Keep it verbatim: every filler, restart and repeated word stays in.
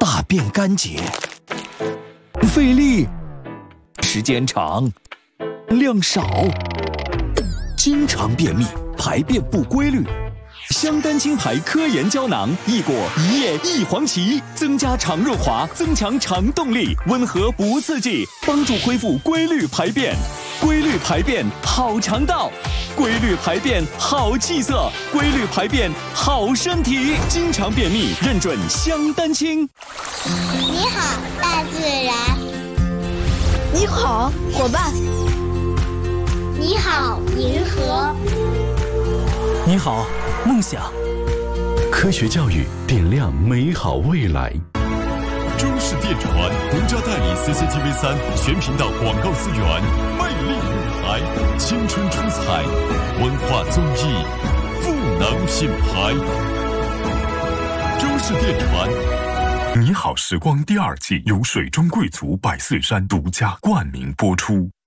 大便干结，费力，时间长，量少，经常便秘，排便不规律。香丹青牌科研胶囊，益果一叶一黄芪，增加肠润滑，增强肠动力，温和不刺激，帮助恢复规律排便。规律排便好肠道，规律排便好气色，规律排便好身体。经常便秘认准香丹青。 你好，大自然。 你好，伙伴。 你好，银河。 你好，梦想。 科学教育点亮美好未来。 中视电传独家代理 C C T V 三全频道广告资源，魅力舞台，青春出彩，文化综艺，赋能品牌。中视电传。你好时光第二季由水中贵族百岁山独家冠名播出。